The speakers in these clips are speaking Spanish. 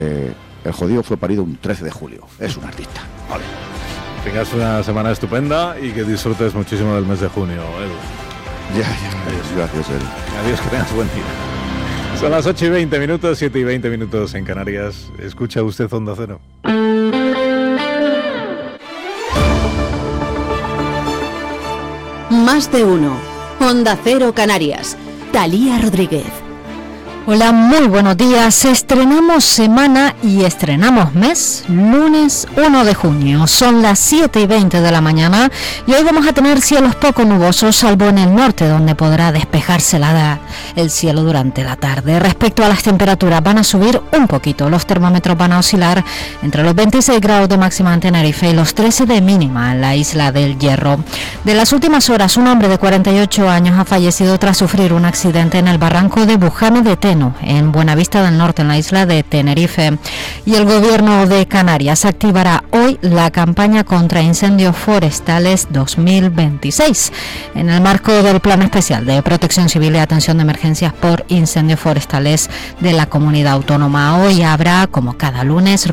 El jodido fue parido un 13 de julio. Es un artista. Vale. Tengas una semana estupenda y que disfrutes muchísimo del mes de junio, Edu. Ya. Gracias, Edu. Adiós, que tengas buen día. Son las 8:20, 7:20 en Canarias. Escucha usted Onda Cero. Más de uno. Onda Cero Canarias. Thalía Rodríguez. Hola, muy buenos días. Estrenamos semana y estrenamos mes, lunes 1 de junio. Son las 7:20 de la mañana y hoy vamos a tener cielos poco nubosos, salvo en el norte, donde podrá despejarse el cielo durante la tarde. Respecto a las temperaturas, van a subir un poquito. Los termómetros van a oscilar entre los 26 grados de máxima en Tenerife y los 13 de mínima en la isla del Hierro. De las últimas horas, un hombre de 48 años ha fallecido tras sufrir un accidente en el barranco de Bujame de Teno, en Buenavista del Norte, en la isla de Tenerife. Y el gobierno de Canarias activará hoy la campaña contra incendios forestales 2026, en el marco del Plan Especial de Protección Civil y Atención de Emergencias por Incendios Forestales de la Comunidad Autónoma. Hoy habrá, como cada lunes,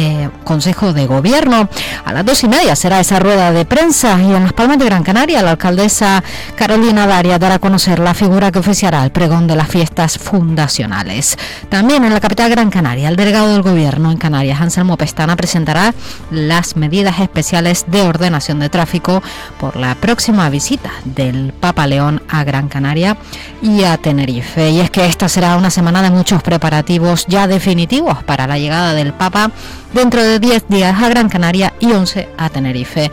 Consejo de Gobierno. A las 2:30 será esa rueda de prensa y en Las Palmas de Gran Canaria la alcaldesa Carolina Darias dará a conocer la figura que oficiará el pregón de las fiestas fundacionales. También en la capital Gran Canaria, el delegado del Gobierno en Canarias, Anselmo Pestana, presentará las medidas especiales de ordenación de tráfico por la próxima visita del Papa León a Gran Canaria y a Tenerife. Y es que esta será una semana de muchos preparativos ya definitivos para la llegada del Papa dentro de 10 días a Gran Canaria y 11 a Tenerife.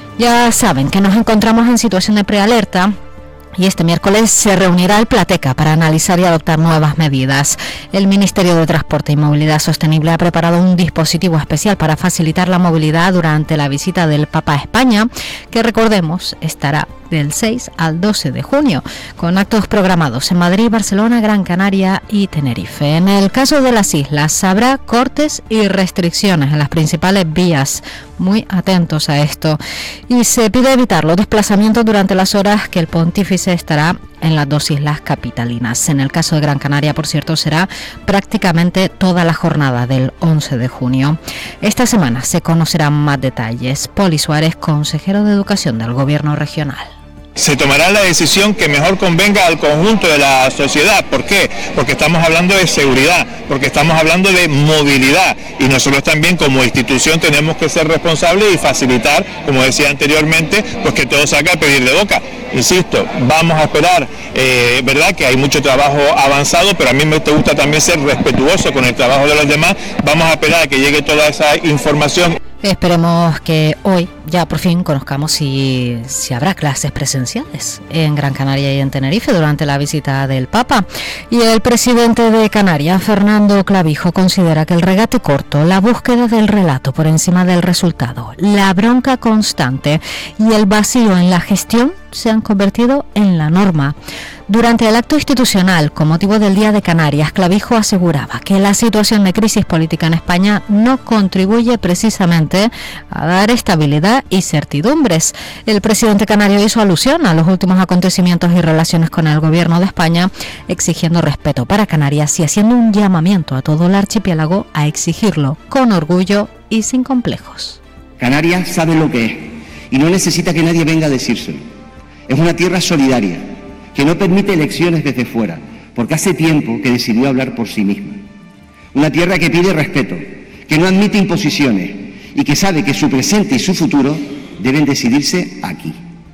Ya saben que nos encontramos en situación de prealerta. Y este miércoles se reunirá el Plateca para analizar y adoptar nuevas medidas. El Ministerio de Transporte y Movilidad Sostenible ha preparado un dispositivo especial para facilitar la movilidad durante la visita del Papa a España, que recordemos estará del 6 al 12 de junio, con actos programados en Madrid, Barcelona, Gran Canaria y Tenerife. En el caso de las islas, habrá cortes y restricciones en las principales vías. Muy atentos a esto. Y se pide evitar los desplazamientos durante las horas que el pontífice estará en las dos islas capitalinas. En el caso de Gran Canaria, por cierto, será prácticamente toda la jornada del 11 de junio. Esta semana se conocerán más detalles. Poli Suárez, consejero de Educación del Gobierno regional. Se tomará la decisión que mejor convenga al conjunto de la sociedad. ¿Por qué? Porque estamos hablando de seguridad, porque estamos hablando de movilidad y nosotros también como institución tenemos que ser responsables y facilitar, como decía anteriormente, pues que todo salga a pedir de boca. Insisto, vamos a esperar, verdad que hay mucho trabajo avanzado, pero a mí me gusta también ser respetuoso con el trabajo de los demás. Vamos a esperar a que llegue toda esa información. Esperemos que hoy ya por fin conozcamos si habrá clases presenciales en Gran Canaria y en Tenerife durante la visita del Papa. Y el presidente de Canarias, Fernando Clavijo, considera que el regate corto, la búsqueda del relato por encima del resultado, la bronca constante y el vacío en la gestión se han convertido en la norma. Durante el acto institucional con motivo del Día de Canarias, Clavijo aseguraba que la situación de crisis política en España no contribuye precisamente a dar estabilidad y certidumbres. El presidente canario hizo alusión a los últimos acontecimientos y relaciones con el gobierno de España, exigiendo respeto para Canarias y haciendo un llamamiento a todo el archipiélago a exigirlo con orgullo y sin complejos. Canarias sabe lo que es y no necesita que nadie venga a decírselo. Es una tierra solidaria, que no permite elecciones desde fuera, porque hace tiempo que decidió hablar por sí misma. Una tierra que pide respeto, que no admite imposiciones y que sabe que su presente y su futuro deben decidirse aquí.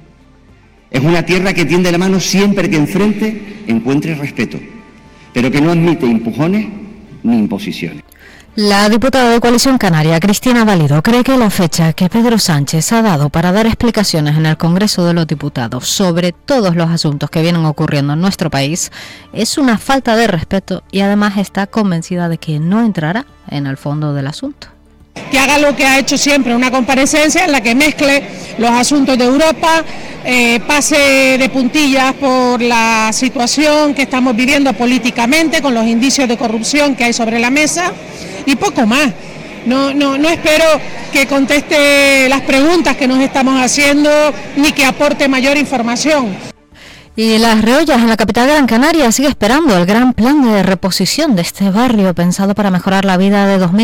Es una tierra que tiende la mano siempre que enfrente encuentre respeto, pero que no admite empujones ni imposiciones. La diputada de Coalición Canaria, Cristina Valido, cree que la fecha que Pedro Sánchez ha dado para dar explicaciones en el Congreso de los Diputados sobre todos los asuntos que vienen ocurriendo en nuestro país es una falta de respeto y además está convencida de que no entrará en el fondo del asunto. Que haga lo que ha hecho siempre, una comparecencia en la que mezcle los asuntos de Europa, pase de puntillas por la situación que estamos viviendo políticamente, con los indicios de corrupción que hay sobre la mesa y poco más. No espero que conteste las preguntas que nos estamos haciendo ni que aporte mayor información. Y Las Reollas, en la capital Gran Canaria, sigue esperando el gran plan de reposición de este barrio pensado para mejorar la vida de 2.000